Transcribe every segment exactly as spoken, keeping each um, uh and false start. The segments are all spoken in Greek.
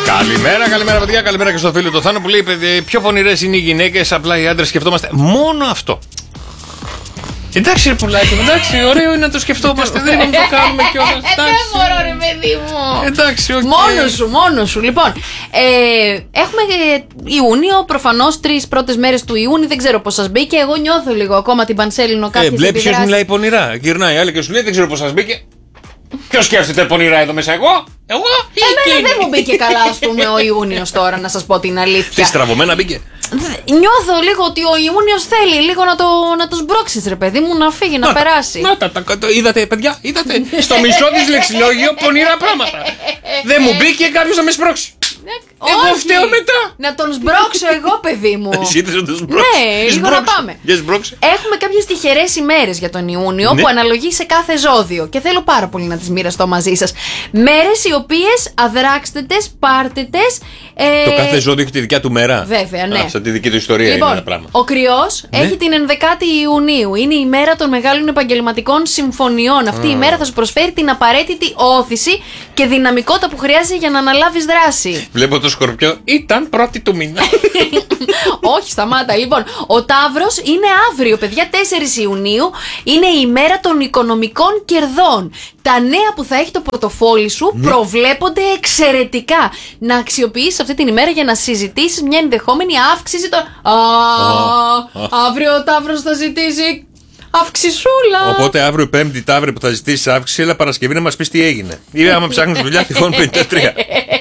Καλημέρα, καλημέρα παιδιά, καλημέρα και στο φίλο του Θάνο που λέει: παιδί, πιο πονηρές είναι οι γυναίκες, απλά οι άντρες σκεφτόμαστε μόνο αυτό. Εντάξει, ρε πουλάκι, εντάξει, ωραίο είναι να το σκεφτόμαστε, δεν είναι να το κάνουμε κιόλας. Δεν μπορώ, ρε παιδί μου. Εντάξει, οκ. Μόνο σου, μόνο σου. Λοιπόν, ε, έχουμε Ιούνιο, προφανώς τρεις πρώτες μέρες του Ιούνιου, δεν ξέρω πώς σας μπήκε. Εγώ νιώθω λίγο ακόμα την Πανσέλινο κάποιες Ε, βλέπει ποιος επιδράσεις. μιλάει πονηρά. Γυρνάει άλλη και σου λέει: δεν ξέρω πώς σας μπήκε. Ποιος σκέφτεται πονηρά εδώ μέσα, εγώ? Εγώ ή Εμένα εκείνη? δεν μου μπήκε καλά, ας πούμε, ο Ιούνιος τώρα, να σας πω την Τι αλήθεια. στραβωμένα μπήκε. Νιώθω λίγο ότι ο Ιούνιος θέλει λίγο να το, να το σμπρώξεις, ρε παιδί μου, να φύγει, να, Να τα- περάσει. Να τα, τα, το είδατε, παιδιά, είδατε. Στο μισό της λεξιλόγιο πονηρά πράγματα. Δεν μου μπήκε κάποιος να με σπρώξει. Εγώ Όχι. φταίω μετά. Να τον σμπρώξω εγώ, παιδί μου. Εσύ ήθελες να τον σπρώξεις. Ναι, λίγο να πάμε. Για σπρώξε. Έχουμε κάποιες τυχερές ημέρες για τον Ιούνιο, Ναι. που αναλογεί σε κάθε ζώδιο και θέλω πάρα πολύ να τις μοιραστώ μαζί σας. Μέρες οι οποίες αδράξτετες, πάρτετες. Ε, Το κάθε ζώδιο έχει τη δικιά του μέρα. Βέβαια, ναι. Α, σαν τη δική του ιστορία είναι ένα Λοιπόν, πράγμα. ο Κρυός Ναι. έχει την ενδεκάτη Ιουνίου. Είναι η μέρα των μεγάλων επαγγελματικών συμφωνιών. Αυτή η μέρα θα σου προσφέρει την απαραίτητη όθηση και δυναμικότητα που χρειάζεται για να αναλάβεις δράση. Βλέπω το Σκορπιό, ήταν πρώτη του μήνα. Όχι, σταμάτα. Λοιπόν, ο Ταύρος είναι αύριο, παιδιά, τέσσερις Ιουνίου. Είναι η μέρα των οικονομικών κερδών. Τα νέα που θα έχει το πορτοφόλι σου Ναι. προβλέπονται εξαιρετικά. Να αξιοποιήσεις αυτή την ημέρα για να συζητήσεις μια ενδεχόμενη αύξηση. Το... Α, αύριο ο Ταύρος θα ζητήσει αυξησούλα. Οπότε αύριο Πέμπτη, Ταύρη που θα ζητήσει αύξηση, έλα Παρασκευή να μας πεις τι έγινε. Ή άμα ψάχνεις δουλειά, τυχόν πενήντα τρία.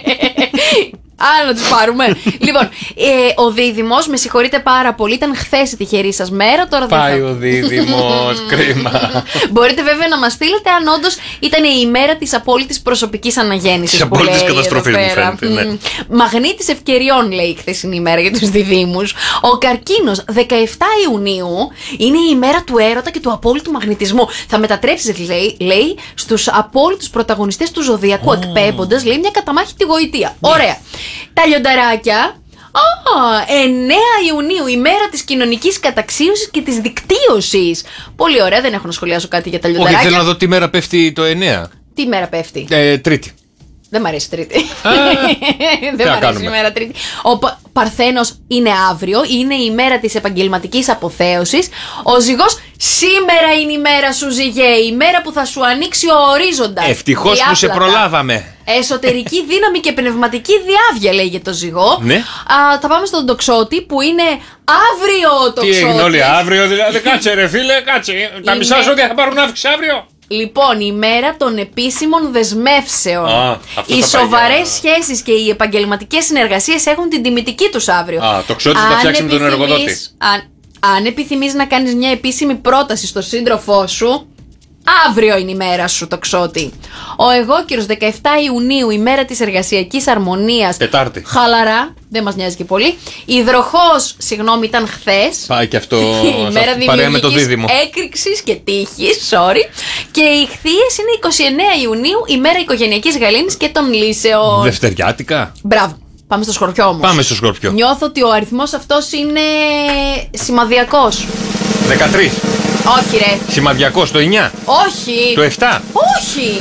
Άρα να τους πάρουμε. Λοιπόν, ε, ο Δίδυμος, με συγχωρείτε πάρα πολύ, ήταν χθες η τυχερή σας μέρα. Τώρα δεν Πάει θα... ο Δίδυμος, κρίμα. Μπορείτε βέβαια να μας στείλετε αν όντως ήταν η ημέρα της απόλυτης προσωπικής αναγέννησης. Της που απόλυτης λέει εδώ καταστροφής, μου πέρα. φαίνεται, ναι. Μμ. Μαγνήτης ευκαιριών, λέει η χθεσινή ημέρα για τους Διδύμους. Ο Καρκίνος, δεκαεφτά Ιουνίου, είναι η ημέρα του έρωτα και του απόλυτου μαγνητισμού. Θα μετατρέψεις, λέει, λέει στους απόλυτους πρωταγωνιστές του ζωδιακού, oh. εκπέμποντας, λέει, μια καταμάχητη γοητεία. Ωραία. Τα λιονταράκια. Α, εννέα Ιουνίου, ημέρα της κοινωνικής καταξίωσης και της δικτύωσης. Πολύ ωραία, δεν έχω να σχολιάσω κάτι για τα Όχι, λιονταράκια. θέλω να δω τι μέρα πέφτει το εννέα. Τι μέρα πέφτει? Ε, τρίτη. Δεν μ' αρέσει Τρίτη. να Δεν μ' αρέσει κάνουμε. η μέρα Τρίτη. Ο Πα- Παρθένος είναι αύριο, είναι η μέρα της επαγγελματικής αποθέωσης. Ο Ζυγός, σήμερα είναι η μέρα σου, Ζυγέ, η μέρα που θα σου ανοίξει ο ορίζοντας. Ευτυχώς που σε Διάπλατα. προλάβαμε. Εσωτερική δύναμη και πνευματική διάβια, λέει για το Ζυγό. Ναι. Α, θα πάμε στον Τοξότη που είναι αύριο το Τι έγινε Τοξότη. όλοι αύριο, δηλαδή κάτσε ρε φίλε, κάτσε. Τα Είναι- μισά ζώδια θα πάρουν αύξηση αύριο. Λοιπόν, η μέρα των επίσημων δεσμεύσεων. Α, αυτό Οι θα πάει σοβαρές για- σχέσεις και οι επαγγελματικές συνεργασίες έχουν την τιμητική τους αύριο. Α, το Τοξότη θα Αν φτιάξει με τον επιθυμείς- εργοδότη. Αν, αν επιθυμείς να κάνεις μια επίσημη πρόταση στο σύντροφό σου, αύριο είναι η μέρα σου, Τοξότη. Ο Αιγόκυρος, δεκαεφτά Ιουνίου, η μέρα της εργασιακής αρμονίας. Τετάρτη. Χαλαρά, δεν μας νοιάζει και πολύ. Υδροχός, συγγνώμη, ήταν χθες. Πάει και αυτό Η μέρα σε- παρέα με το δημιουργικής Δίδυμο. έκρηξης και τύχης, sorry. Και οι Ιχθύες είναι είκοσι εννέα Ιουνίου, η μέρα οικογενειακής γαλήνης και των λύσεων. Δευτεριάτικα. Μπράβο. Πάμε στο Σκορπιό όμως. Πάμε στο Σκορπιό. Νιώθω ότι ο αριθμός αυτός είναι σημαδιακός. δεκατρία. Όχι ρε. Σημαδιακός το εννιά. Όχι. Το επτά. Όχι.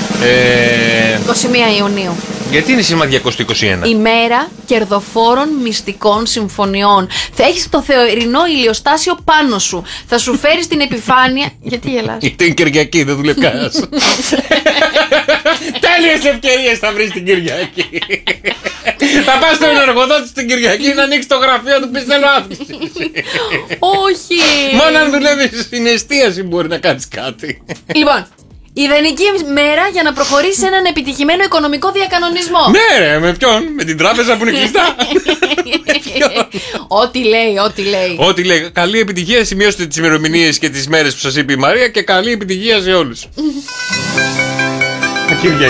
Ε, είκοσι μία Ιουνίου. γιατί είναι σημαδιακός το είκοσι ένα. Ημέρα κερδοφόρων μυστικών συμφωνιών. Θα έχεις το θεωρινό ηλιοστάσιο πάνω σου. Θα σου φέρεις την επιφάνεια. Γιατί γελάς? Είτε είναι Κυριακή, δεν δουλεύει κανένας. Τέλειες ευκαιρίες θα βρεις την Κυριακή. Θα πας στον εργοδότη στην Κυριακή να ανοίξει το γραφείο του, πεις θέλω αύξηση. Όχι. Μόνο αν δουλεύεις στην εστίαση μπορεί να κάνεις κάτι. Λοιπόν, ιδανική μέρα για να προχωρήσει σε έναν επιτυχημένο οικονομικό διακανονισμό. Ναι ρε, με ποιον, με την τράπεζα που είναι κλειστά. Ό,τι λέει, ό,τι λέει. Ό,τι λέει, καλή επιτυχία, σημειώστε τις ημερομηνίες και τις μέρες που σας είπε η Μαρία και καλή επιτυχία σε όλους. Κυριακή.